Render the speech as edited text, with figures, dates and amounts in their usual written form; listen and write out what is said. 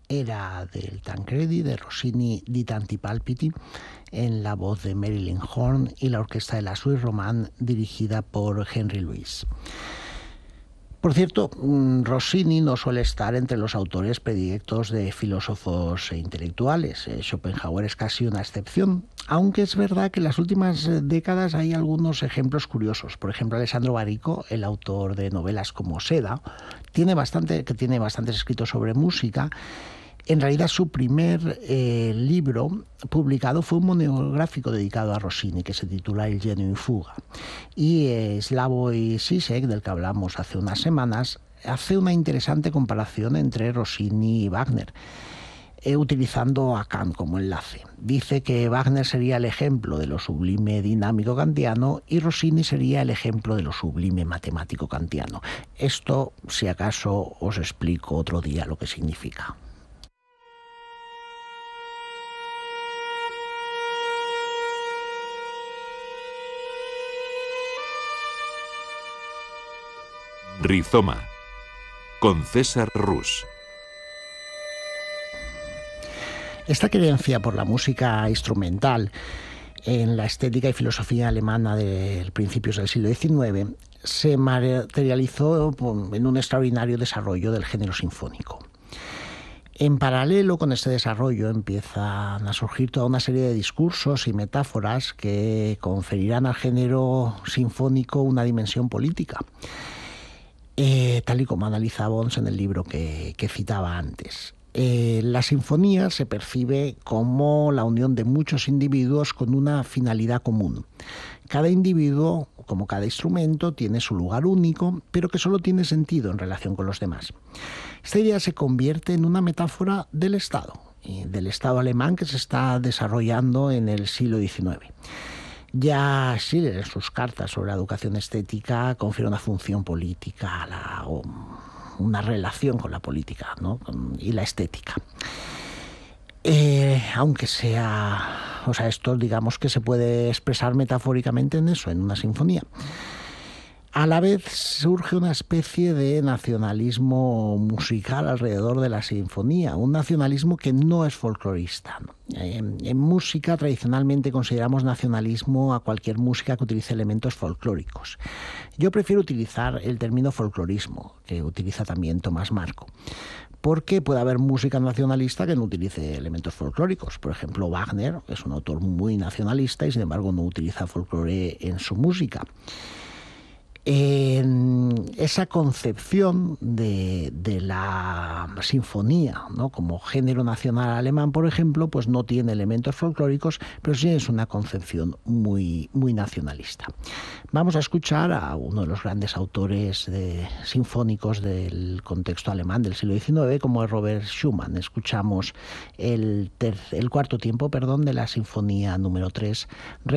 era del Tancredi, de Rossini di Tanti Palpiti, en la voz de Marilyn Horne, y la orquesta de la Suisse Romande, dirigida por Henry Louis. Por cierto, Rossini no suele estar entre los autores predilectos de filósofos e intelectuales. Schopenhauer es casi una excepción, aunque es verdad que en las últimas décadas hay algunos ejemplos curiosos. Por ejemplo, Alessandro Barico, el autor de novelas como Seda, tiene bastantes escritos sobre música. En realidad, su primer libro publicado fue un monográfico dedicado a Rossini, que se titula Il genio in fuga. Y Slavoj Žižek, del que hablamos hace unas semanas, hace una interesante comparación entre Rossini y Wagner, utilizando a Kant como enlace. Dice que Wagner sería el ejemplo de lo sublime dinámico kantiano y Rossini sería el ejemplo de lo sublime matemático kantiano. Esto, si acaso, os explico otro día lo que significa. Rizoma, con César Rus. Esta creencia por la música instrumental en la estética y filosofía alemana de principios del siglo XIX se materializó en un extraordinario desarrollo del género sinfónico. En paralelo con este desarrollo empiezan a surgir toda una serie de discursos y metáforas que conferirán al género sinfónico una dimensión política. Tal y como analiza Bons en el libro que citaba antes. La sinfonía se percibe como la unión de muchos individuos con una finalidad común. Cada individuo, como cada instrumento, tiene su lugar único, pero que solo tiene sentido en relación con los demás. Esta idea se convierte en una metáfora del Estado alemán que se está desarrollando en el siglo XIX. Ya Schiller, en sus cartas sobre la educación estética, confiere una función política, una relación con la política, ¿no? Y la estética. Aunque esto digamos que se puede expresar metafóricamente en eso, en una sinfonía. A la vez surge una especie de nacionalismo musical alrededor de la sinfonía, un nacionalismo que no es folclorista. En música tradicionalmente consideramos nacionalismo a cualquier música que utilice elementos folclóricos. Yo prefiero utilizar el término folclorismo, que utiliza también Tomás Marco, porque puede haber música nacionalista que no utilice elementos folclóricos. Por ejemplo, Wagner es un autor muy nacionalista y sin embargo no utiliza folclore en su música. Esa concepción de la sinfonía, ¿no?, como género nacional alemán, por ejemplo, pues no tiene elementos folclóricos, pero sí es una concepción muy, muy nacionalista. Vamos a escuchar a uno de los grandes autores sinfónicos del contexto alemán del siglo XIX, como es Robert Schumann. Escuchamos el cuarto tiempo, de la Sinfonía número 3,